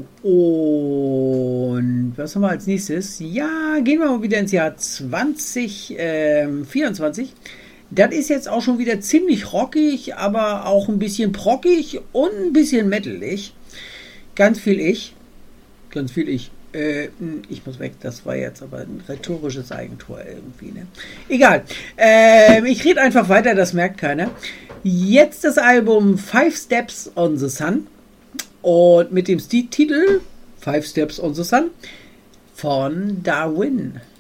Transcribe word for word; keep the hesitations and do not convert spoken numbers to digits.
und was haben wir als nächstes? Ja, gehen wir mal wieder ins Jahr zwanzig vierundzwanzig. Das ist jetzt auch schon wieder ziemlich rockig, aber auch ein bisschen prockig und ein bisschen metalig. Ganz viel ich. Ganz viel ich. Äh, ich muss weg, das war jetzt aber ein rhetorisches Eigentor irgendwie. Ne? Egal. Äh, ich rede einfach weiter, das merkt keiner. Jetzt das Album Five Steps on the Sun. Und mit dem Titel Five Steps on the Sun von Darwin.